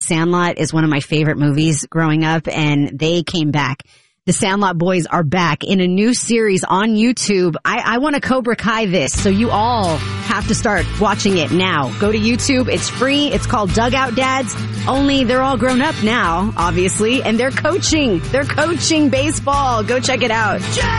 Sandlot is one of my favorite movies growing up, and they came back. The Sandlot boys are back in a new series on YouTube. I want to Cobra Kai this, so you all have to start watching it now. Go to YouTube. It's free. It's called Dugout Dads. Only they're all grown up now, obviously, and they're coaching. They're coaching baseball. Go check it out.